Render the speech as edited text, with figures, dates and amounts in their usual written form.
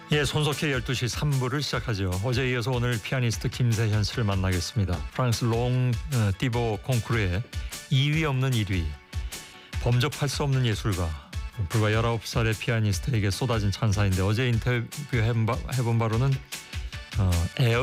예, 손석희 12시 3부를 시작하죠. 어제 이어서 오늘 피아니스트 김세현 씨를 만나겠습니다. 프랑스 롱 띠보 콩쿠르의 2위 없는 1위, 범접할 수 없는 예술가, 불과 19살의 피아니스트에게 쏟아진 찬사인데 어제 인터뷰해본 바로는 에어